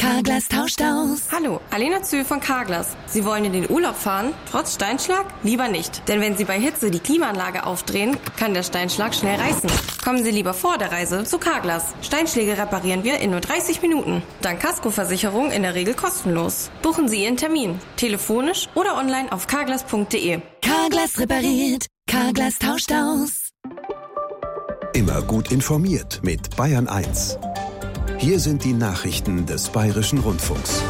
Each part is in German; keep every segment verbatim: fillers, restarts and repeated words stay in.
Carglass tauscht aus. Hallo, Alena Zühl von Carglass. Sie wollen in den Urlaub fahren, trotz Steinschlag? Lieber nicht. Denn wenn Sie bei Hitze die Klimaanlage aufdrehen, kann der Steinschlag schnell reißen. Kommen Sie lieber vor der Reise zu Carglass. Steinschläge reparieren wir in nur dreißig Minuten. Dank Kaskoversicherung in der Regel kostenlos. Buchen Sie Ihren Termin. Telefonisch oder online auf carglass punkt de. Carglass repariert. Carglass tauscht aus. Immer gut informiert mit Bayern eins. Hier sind die Nachrichten des Bayerischen Rundfunks.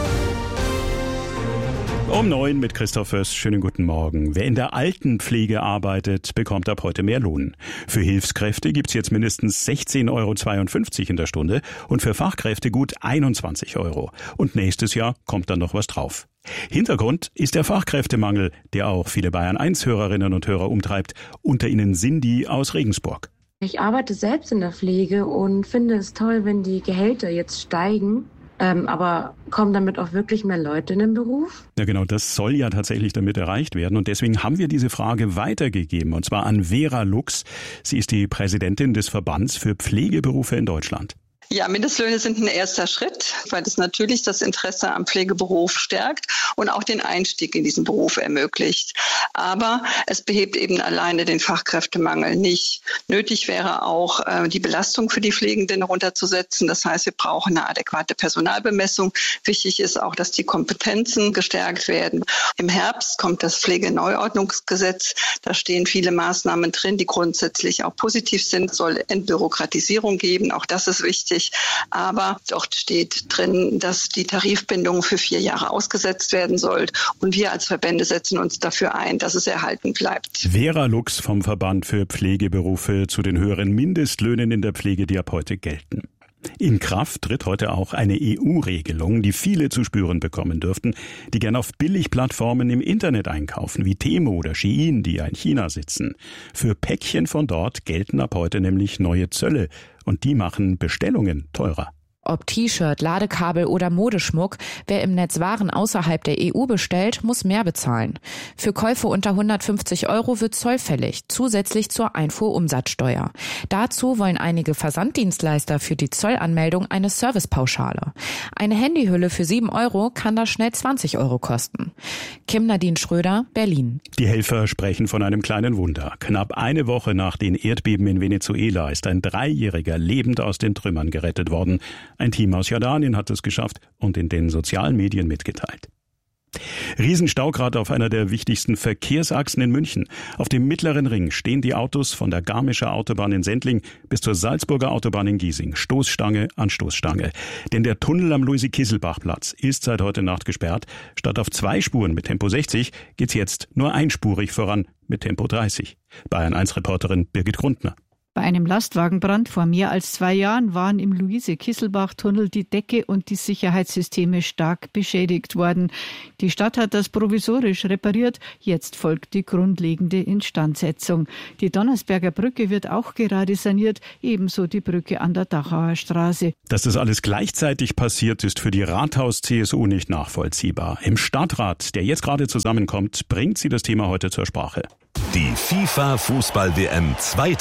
Um neun mit Christoph Föss. Schönen guten Morgen. Wer in der Altenpflege arbeitet, bekommt ab heute mehr Lohn. Für Hilfskräfte gibt's jetzt mindestens sechzehn Euro zweiundfünfzig in der Stunde und für Fachkräfte gut einundzwanzig Euro. Und nächstes Jahr kommt dann noch was drauf. Hintergrund ist der Fachkräftemangel, der auch viele Bayern eins Hörerinnen und Hörer umtreibt. Unter ihnen Cindy aus Regensburg. Ich arbeite selbst in der Pflege und finde es toll, wenn die Gehälter jetzt steigen. Ähm, aber kommen damit auch wirklich mehr Leute in den Beruf? Ja genau, das soll ja tatsächlich damit erreicht werden. Und deswegen haben wir diese Frage weitergegeben, und zwar an Vera Lux. Sie ist die Präsidentin des Verbands für Pflegeberufe in Deutschland. Ja, Mindestlöhne sind ein erster Schritt, weil es natürlich das Interesse am Pflegeberuf stärkt und auch den Einstieg in diesen Beruf ermöglicht. Aber es behebt eben alleine den Fachkräftemangel nicht. Nötig wäre auch, äh, die Belastung für die Pflegenden runterzusetzen. Das heißt, wir brauchen eine adäquate Personalbemessung. Wichtig ist auch, dass die Kompetenzen gestärkt werden. Im Herbst kommt das Pflegeneuordnungsgesetz. Da stehen viele Maßnahmen drin, die grundsätzlich auch positiv sind. Es soll Entbürokratisierung geben. Auch das ist wichtig. Aber dort steht drin, dass die Tarifbindung für vier Jahre ausgesetzt werden soll. Und wir als Verbände setzen uns dafür ein, dass es erhalten bleibt. Vera Lux vom Verband für Pflegeberufe zu den höheren Mindestlöhnen in der Pflege, die ab heute gelten. In Kraft tritt heute auch eine E U-Regelung, die viele zu spüren bekommen dürften, die gern auf Billigplattformen im Internet einkaufen, wie Temu oder Shein, die ja in China sitzen. Für Päckchen von dort gelten ab heute nämlich neue Zölle und die machen Bestellungen teurer. Ob T-Shirt, Ladekabel oder Modeschmuck, wer im Netz Waren außerhalb der E U bestellt, muss mehr bezahlen. Für Käufe unter hundertfünfzig Euro wird Zoll fällig, zusätzlich zur Einfuhrumsatzsteuer. Dazu wollen einige Versanddienstleister für die Zollanmeldung eine Servicepauschale. Eine Handyhülle für sieben Euro kann da schnell zwanzig Euro kosten. Kim Nadine Schröder, Berlin. Die Helfer sprechen von einem kleinen Wunder. Knapp eine Woche nach den Erdbeben in Venezuela ist ein Dreijähriger lebend aus den Trümmern gerettet worden. Ein Team aus Jordanien hat es geschafft und in den sozialen Medien mitgeteilt. Riesenstau gerade auf einer der wichtigsten Verkehrsachsen in München. Auf dem Mittleren Ring stehen die Autos von der Garmischer Autobahn in Sendling bis zur Salzburger Autobahn in Giesing. Stoßstange an Stoßstange. Denn der Tunnel am Luisi-Kieselbach-Platz ist seit heute Nacht gesperrt. Statt auf zwei Spuren mit Tempo sechzig geht's jetzt nur einspurig voran mit Tempo dreißig. Bayern eins Reporterin Birgit Grundner. Bei einem Lastwagenbrand vor mehr als zwei Jahren waren im Luise-Kisselbach-Tunnel die Decke und die Sicherheitssysteme stark beschädigt worden. Die Stadt hat das provisorisch repariert. Jetzt folgt die grundlegende Instandsetzung. Die Donnersberger Brücke wird auch gerade saniert, ebenso die Brücke an der Dachauer Straße. Dass das alles gleichzeitig passiert, ist für die Rathaus-C S U nicht nachvollziehbar. Im Stadtrat, der jetzt gerade zusammenkommt, bringt sie das Thema heute zur Sprache. Die FIFA-Fußball-W M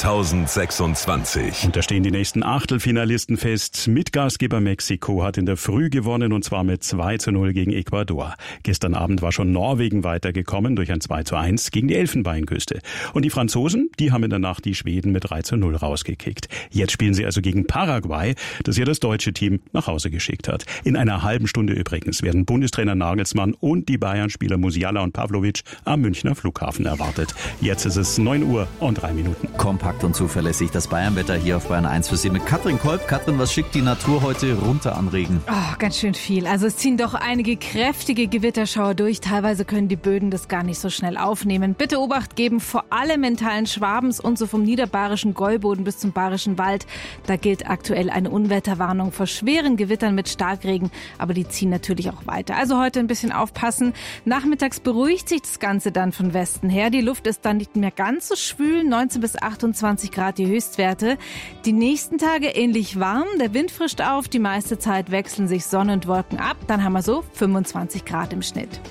zweitausendsechsundzwanzig. Und da stehen die nächsten Achtelfinalisten fest. Mitgastgeber Mexiko hat in der Früh gewonnen, und zwar mit zwei zu null gegen Ecuador. Gestern Abend war schon Norwegen weitergekommen durch ein zwei zu eins gegen die Elfenbeinküste. Und die Franzosen, die haben in der Nacht die Schweden mit drei zu null rausgekickt. Jetzt spielen sie also gegen Paraguay, das ja das deutsche Team nach Hause geschickt hat. In einer halben Stunde übrigens werden Bundestrainer Nagelsmann und die Bayern-Spieler Musiala und Pavlovic am Münchner Flughafen erwartet. Jetzt ist es neun Uhr und drei Minuten. Kompakt und zuverlässig das Bayernwetter hier auf Bayern eins für Sie mit Katrin Kolb. Katrin, was schickt die Natur heute runter an Regen? Oh, ganz schön viel. Also es ziehen doch einige kräftige Gewitterschauer durch. Teilweise können die Böden das gar nicht so schnell aufnehmen. Bitte Obacht geben, vor allem in Teilen Schwabens und so vom niederbayerischen Gäuboden bis zum bayerischen Wald. Da gilt aktuell eine Unwetterwarnung vor schweren Gewittern mit Starkregen. Aber die ziehen natürlich auch weiter. Also heute ein bisschen aufpassen. Nachmittags beruhigt sich das Ganze dann von Westen her. Die Luft ist dann nicht mehr ganz so schwül, neunzehn bis achtundzwanzig Grad die Höchstwerte. Die nächsten Tage ähnlich warm, der Wind frischt auf, die meiste Zeit wechseln sich Sonne und Wolken ab, dann haben wir so fünfundzwanzig Grad im Schnitt.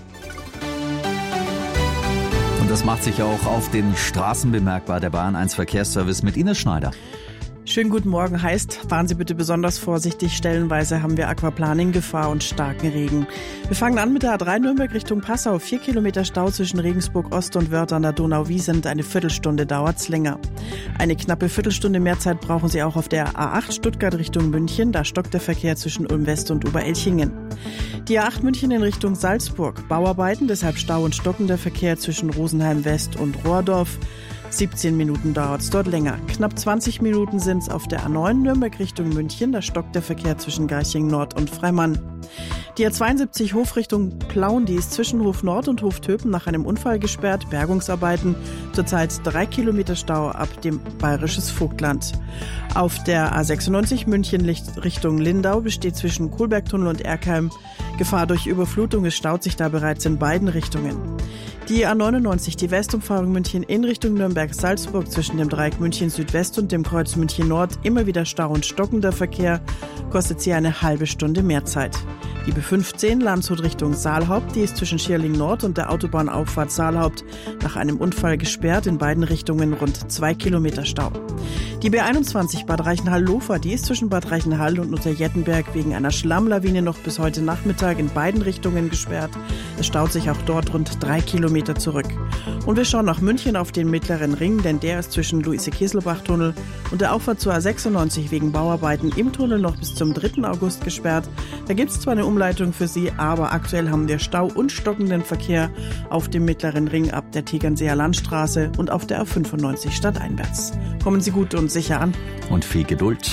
Und das macht sich auch auf den Straßen bemerkbar, der Bayern eins Verkehrsservice mit Ines Schneider. Schönen guten Morgen heißt, fahren Sie bitte besonders vorsichtig. Stellenweise haben wir Aquaplaning-Gefahr und starken Regen. Wir fangen an mit der A drei Nürnberg Richtung Passau. Vier Kilometer Stau zwischen Regensburg Ost und Wörth an der Donau-Wiesent. Eine Viertelstunde dauert's länger. Eine knappe Viertelstunde mehr Zeit brauchen Sie auch auf der A acht Stuttgart Richtung München. Da stockt der Verkehr zwischen Ulm West und Oberelchingen. Die A acht München in Richtung Salzburg. Bauarbeiten, deshalb Stau und stockender Verkehr zwischen Rosenheim West und Rohrdorf. siebzehn Minuten dauert es dort länger. Knapp zwanzig Minuten sind es auf der A neun Nürnberg Richtung München. Da stockt der Verkehr zwischen Garching Nord und Freimann. Die A zweiundsiebzig Hof Richtung Plauen, die ist zwischen Hof Nord und Hof Töpen nach einem Unfall gesperrt. Bergungsarbeiten, zurzeit drei Kilometer Stau ab dem Bayerisches Vogtland. Auf der A sechsundneunzig München Richtung Lindau besteht zwischen Kohlbergtunnel und Erkheim Gefahr durch Überflutung. Es staut sich da bereits in beiden Richtungen. Die A neunundneunzig, die Westumfahrung München in Richtung Nürnberg-Salzburg zwischen dem Dreieck München Südwest und dem Kreuz München Nord. Immer wieder Stau und stockender Verkehr, kostet sie eine halbe Stunde mehr Zeit. Die B fünfzehn Landshut Richtung Saalhaupt, die ist zwischen Schierling Nord und der Autobahnauffahrt Saalhaupt nach einem Unfall gesperrt, in beiden Richtungen rund zwei Kilometer Stau. Die B einundzwanzig Bad Reichenhall-Lofer, die ist zwischen Bad Reichenhall und Unterjettenberg wegen einer Schlammlawine noch bis heute Nachmittag in beiden Richtungen gesperrt. Es staut sich auch dort rund drei Kilometer zurück. Und wir schauen nach München auf den Mittleren Ring, denn der ist zwischen Luise-Kesselbach-Tunnel und der Auffahrt zur A sechsundneunzig wegen Bauarbeiten im Tunnel noch bis zum dritten August gesperrt. Da gibt es zwar eine Umleitung für Sie, aber aktuell haben wir Stau und stockenden Verkehr auf dem Mittleren Ring ab der Tegernseer Landstraße und auf der A fünfundneunzig stadteinwärts. Kommen Sie gut und sicher an. Und viel Geduld.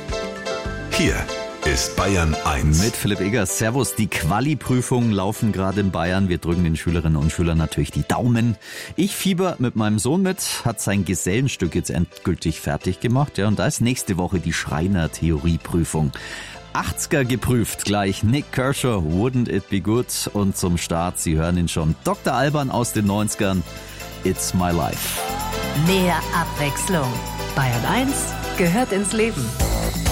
Hier ist Bayern eins. Mit Philipp Egers. Servus, die Quali-Prüfungen laufen gerade in Bayern. Wir drücken den Schülerinnen und Schülern natürlich die Daumen. Ich fieber mit meinem Sohn mit, hat sein Gesellenstück jetzt endgültig fertig gemacht. Ja, und da ist nächste Woche die Schreiner-Theorieprüfung. achtziger geprüft, gleich Nick Kershaw, Wouldn't It Be Good? Und zum Start, Sie hören ihn schon, Doktor Alban aus den neunzigern, It's My Life. Mehr Abwechslung. Bayern eins gehört ins Leben.